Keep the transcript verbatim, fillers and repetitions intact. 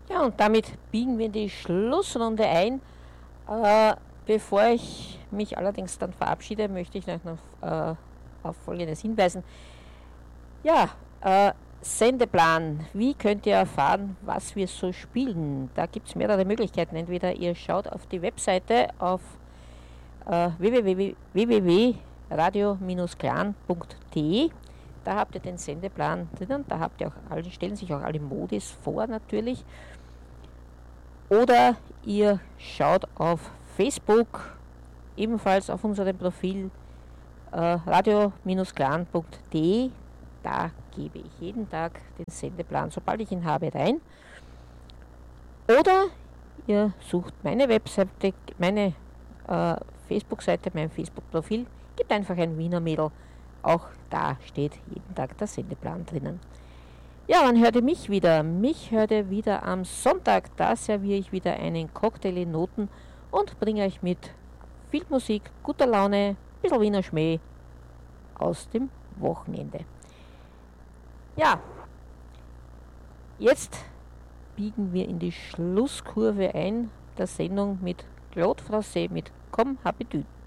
Ja, und damit biegen wir in die Schlussrunde ein. Äh, bevor ich mich allerdings dann verabschiede, möchte ich noch äh, auf Folgendes hinweisen. Ja, äh, Sendeplan. Wie könnt ihr erfahren, was wir so spielen? Da gibt es mehrere Möglichkeiten. Entweder ihr schaut auf die Webseite auf äh, w w w punkt radio clan punkt d e. Da habt ihr den Sendeplan drinnen. Da habt ihr auch alle, stellen sich auch alle Modis vor natürlich. Oder ihr schaut auf Facebook, ebenfalls auf unserem Profil äh, radio clan punkt d e. Da gebe ich jeden Tag den Sendeplan, sobald ich ihn habe, rein. Oder ihr sucht meine Webseite, meine äh, Facebook-Seite, mein Facebook-Profil, gebt einfach ein Wiener Mädel. Auch da steht jeden Tag der Sendeplan drinnen. Ja, wann hört ihr mich wieder? Mich hört ihr wieder am Sonntag. Da serviere ich wieder einen Cocktail in Noten und bringe euch mit viel Musik, guter Laune, ein bisschen Wiener Schmäh aus dem Wochenende. Ja, jetzt biegen wir in die Schlusskurve ein der Sendung mit Claude Francais mit Komm, Appetit.